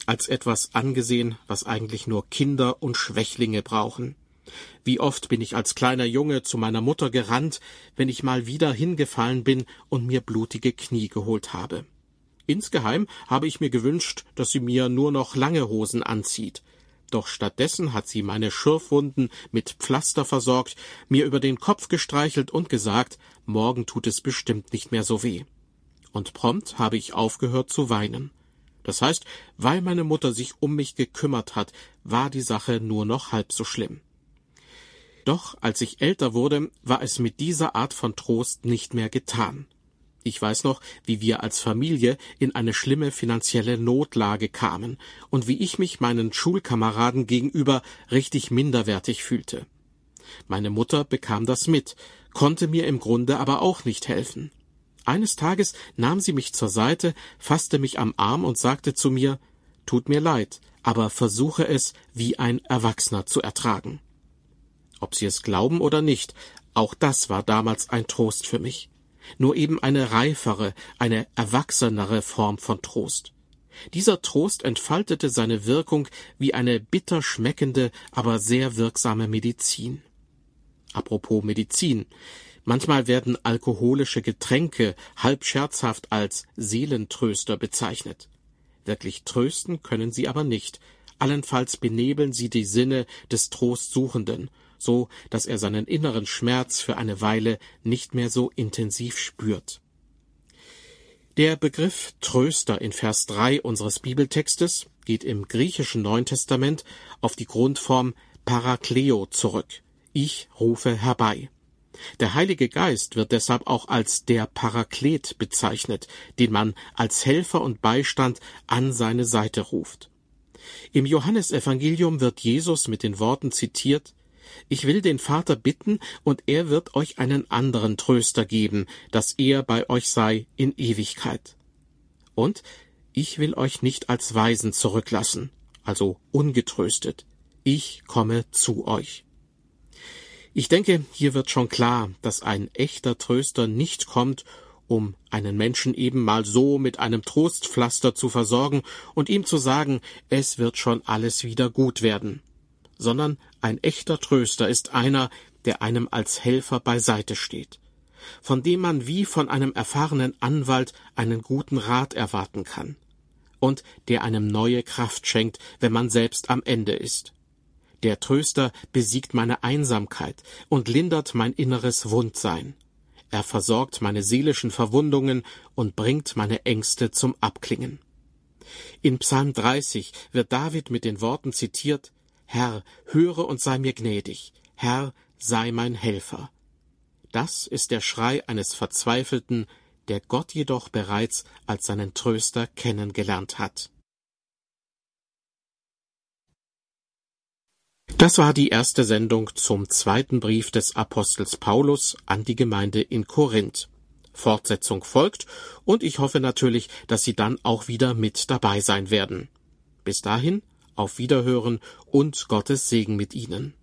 als etwas angesehen, was eigentlich nur Kinder und Schwächlinge brauchen. Wie oft bin ich als kleiner Junge zu meiner Mutter gerannt, wenn ich mal wieder hingefallen bin und mir blutige Knie geholt habe. Insgeheim habe ich mir gewünscht, dass sie mir nur noch lange Hosen anzieht. Doch stattdessen hat sie meine Schürfwunden mit Pflaster versorgt, mir über den Kopf gestreichelt und gesagt, morgen tut es bestimmt nicht mehr so weh. Und prompt habe ich aufgehört zu weinen. Das heißt, weil meine Mutter sich um mich gekümmert hat, war die Sache nur noch halb so schlimm. Doch als ich älter wurde, war es mit dieser Art von Trost nicht mehr getan. Ich weiß noch, wie wir als Familie in eine schlimme finanzielle Notlage kamen und wie ich mich meinen Schulkameraden gegenüber richtig minderwertig fühlte. Meine Mutter bekam das mit, konnte mir im Grunde aber auch nicht helfen. Eines Tages nahm sie mich zur Seite, fasste mich am Arm und sagte zu mir, »Tut mir leid, aber versuche es, wie ein Erwachsener zu ertragen.« Ob Sie es glauben oder nicht, auch das war damals ein Trost für mich. Nur eben eine reifere, eine erwachsenere Form von Trost. Dieser Trost entfaltete seine Wirkung wie eine bitter schmeckende, aber sehr wirksame Medizin. Apropos Medizin. Manchmal werden alkoholische Getränke halb scherzhaft als Seelentröster bezeichnet. Wirklich trösten können sie aber nicht. Allenfalls benebeln sie die Sinne des Trostsuchenden, so dass er seinen inneren Schmerz für eine Weile nicht mehr so intensiv spürt. Der Begriff Tröster in Vers 3 unseres Bibeltextes geht im griechischen Neuen Testament auf die Grundform Parakleo zurück. Ich rufe herbei. Der Heilige Geist wird deshalb auch als der Paraklet bezeichnet, den man als Helfer und Beistand an seine Seite ruft. Im Johannesevangelium wird Jesus mit den Worten zitiert, »Ich will den Vater bitten, und er wird euch einen anderen Tröster geben, dass er bei euch sei in Ewigkeit. Und ich will euch nicht als Waisen zurücklassen, also ungetröstet. Ich komme zu euch.« Ich denke, hier wird schon klar, dass ein echter Tröster nicht kommt, um einen Menschen eben mal so mit einem Trostpflaster zu versorgen und ihm zu sagen, es wird schon alles wieder gut werden, sondern ein echter Tröster ist einer, der einem als Helfer beiseite steht, von dem man wie von einem erfahrenen Anwalt einen guten Rat erwarten kann und der einem neue Kraft schenkt, wenn man selbst am Ende ist. Der Tröster besiegt meine Einsamkeit und lindert mein inneres Wundsein. Er versorgt meine seelischen Verwundungen und bringt meine Ängste zum Abklingen. In Psalm 30 wird David mit den Worten zitiert, »Herr, höre und sei mir gnädig. Herr, sei mein Helfer.« Das ist der Schrei eines Verzweifelten, der Gott jedoch bereits als seinen Tröster kennengelernt hat. Das war die erste Sendung zum zweiten Brief des Apostels Paulus an die Gemeinde in Korinth. Fortsetzung folgt und ich hoffe natürlich, dass Sie dann auch wieder mit dabei sein werden. Bis dahin, auf Wiederhören und Gottes Segen mit Ihnen.